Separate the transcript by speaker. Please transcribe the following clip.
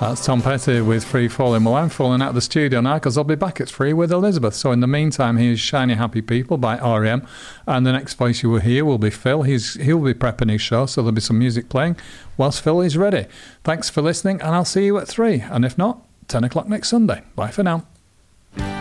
Speaker 1: That's Tom Petty with Free Falling. Well, I'm falling out of the studio now because I'll be back at 3 with Elizabeth. So in the meantime, here's Shiny Happy People by R.E.M. And the next voice you will hear will be Phil. He'll be prepping his show, so there'll be some music playing whilst Phil is ready. Thanks for listening, and I'll see you at 3. And if not, 10 o'clock next Sunday. Bye for now.